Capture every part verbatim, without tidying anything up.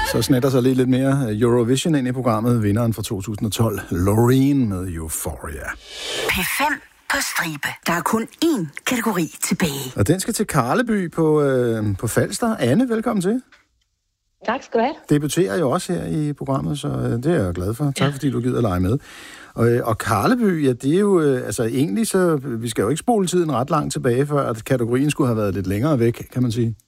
Så snetter sig lige lidt mere Eurovision ind i programmet. Vinderen fra to tusind og tolv, Loreen med Euphoria. P fem på stribe. Der er kun én kategori tilbage. Og den skal til Karleby på, øh, på Falster. Anne, velkommen til. Tak skal du have. Debuterer jo også her i programmet, så øh, det er jeg glad for. Tak fordi du gider at lege med. Og, og Karleby, ja, det er jo, øh, altså egentlig så, vi skal jo ikke spole tiden ret langt tilbage, før at kategorien skulle have været lidt længere væk, kan man sige.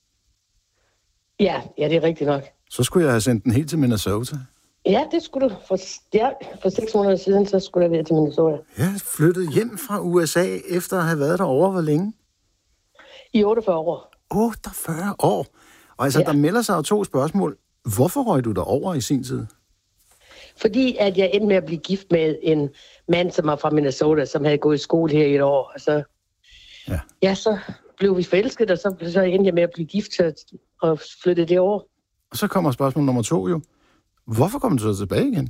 Ja, ja, det er rigtigt nok. Så skulle jeg have sendt den helt til Minnesota. Ja, det skulle du. For, ja, for seks måneder siden, så skulle jeg være til Minnesota. Ja, flyttede hjem fra U S A, efter at have været derovre, hvor længe? I otteogfyrre år. otteogfyrre år? Og altså, ja. Der melder sig jo to spørgsmål. Hvorfor røg du derover i sin tid? Fordi at jeg endte med at blive gift med en mand, som var fra Minnesota, som havde gået i skole her i et år. Og så, ja. Ja, så blev vi forelsket, og så, så endte jeg med at blive gift og flyttede det over. Og så kommer spørgsmål nummer to jo. Hvorfor kom du så tilbage igen?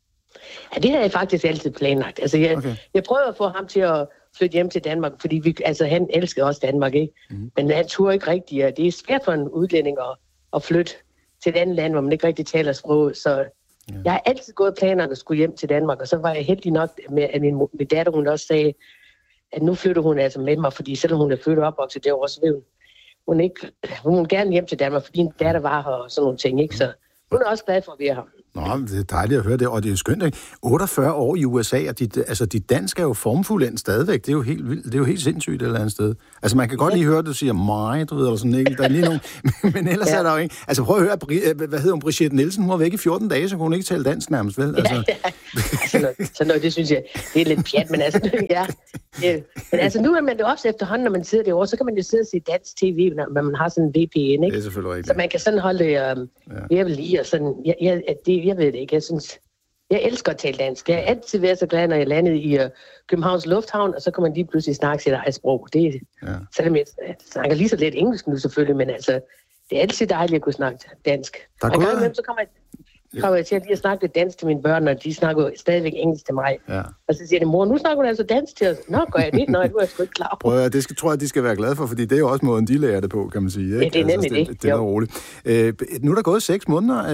Ja, det har jeg faktisk altid planlagt. Altså, jeg, okay. jeg prøvede at få ham til at flytte hjem til Danmark, fordi vi, altså, han elskede også Danmark, ikke? Mm. Men han turde ikke rigtigt, og det er svært for en udlænding at, at flytte til et andet land, hvor man ikke rigtig taler sproget, så ja. Jeg har altid gået planer at skulle hjem til Danmark, og så var jeg heldig nok med, at min, min datter, hun også sagde, at nu flytter hun altså med mig, fordi selvom hun er født og opvokset derovre, så vil hun, hun, ikke, hun vil gerne hjem til Danmark, fordi en datter var her og sådan nogle ting, ikke? Så hun er også glad for at være her. Nå, det er dejligt at høre det, og det er skønt, ikke? otteogfyrre år i U S A, og dit, altså, dit dansk er jo formfuldendt stadigvæk. Det er jo helt vildt, det er jo helt sindssygt et eller andet sted. Altså, man kan godt lige høre, at du siger mig, du ved, eller sådan, ikke? Der er lige nogen, men ellers ja. Er der jo ikke... Altså, prøv at høre, hvad hedder hun, Brigitte Nielsen? Hun var væk i fjorten dage, så kunne hun ikke tale dansk nærmest, vel? Altså... Ja, ja. Altså, noget, så noget, det synes jeg, det er lidt pjat, men altså, ja. Ja. Men altså, nu er man det også efterhånden, når man sidder derovre, så kan man jo sidde og se dansk tv, når man har sådan en V P N, ikke? Det er selvfølgelig rigtigt. Så man kan sådan holde um, ja. Jeg vil lige, og sådan, jeg, jeg, det, jeg ved det ikke, jeg synes, jeg elsker at tale dansk. Jeg har altid været så glad, når jeg landede i uh, Københavns Lufthavn, og så kan man lige pludselig snakke sit eget sprog. Det, ja. Selvom jeg, jeg snakker lige så lidt engelsk nu selvfølgelig, men altså, det er altid dejligt at kunne snakke dansk. Der og gang imellem, så kommer jeg, kommer jeg til at lige at snakke lidt dansk til mine børn, og de snakker stadigvæk engelsk til mig. Ja. Og så siger de, mor, nu snakker du altså dansk til os. Nå, gør jeg det? Nå, du er sgu ikke klar. Prøv at, det skal, tror jeg, de skal være glade for, fordi det er jo også måden, de lærer det på, kan man sige. Ikke? Ja, det er nemlig altså, det. Det, det er roligt. Øh, nu er der gået seks måneder.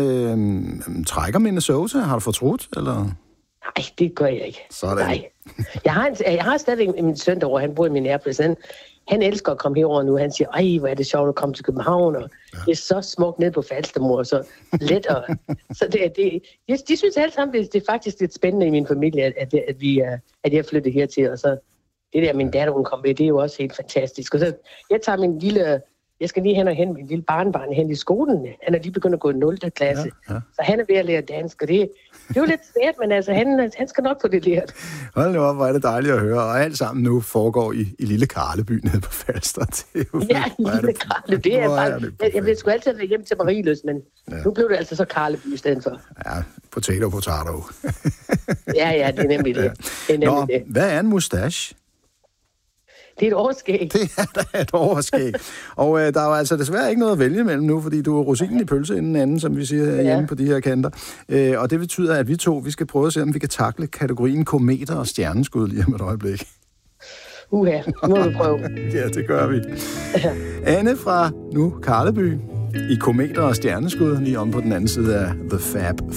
Øh, trækker Minnesota? Har du fortrudt, eller? Nej, det gør jeg ikke. Sådan. Nej. Jeg har, en, jeg har stadigvæk min søn derovre, han bor i Minneapolis. Han, han elsker at komme herover nu. Han siger, ej, hvor er det sjovt at komme til København, og ja. Det er så smukt ned på Falster, mor, så let. Og, så det, det, de, de synes alle sammen, det, det er faktisk lidt spændende i min familie, at, at, at, vi, at jeg flytter hertil, og så det der, min datter, hun kom med, det er jo også helt fantastisk. Og så, jeg tager min lille, jeg skal lige hen og hen min lille barnbarn hen i skolen. Han er lige begyndt at gå i nul klasse, ja, ja. Så han er ved at lære dansk, og det, det er jo lidt svært, men altså, han, han skal nok få det lært. Hold nu op, hvor er det dejligt at høre, og alt sammen nu foregår i, i lille Karleby nede på Falster. Det er jo, ja, lille Karleby, det er bare, det jeg, jeg ville sgu altid være hjem til Marieløs, men ja. Nu blev det altså så Karleby i stedet for. Ja, potato, potato. ja, ja, det er nemlig det. det, er nemlig Nå, det. Hvad er en mustache? Det er et overskæg. Det er da et overskæg. Og øh, der er jo altså desværre ikke noget at vælge mellem nu, fordi du er rosinen i pølse inden anden, som vi siger ja. Hjemme på de her kanter. Øh, og det betyder, at vi to, vi skal prøve at se, om vi kan takle kategorien kometer og stjerneskud lige om et øjeblik. Uha, nu må vi prøve. Ja, det gør vi. Anne fra nu Karleby i kometer og stjerneskud, lige om på den anden side af The Fab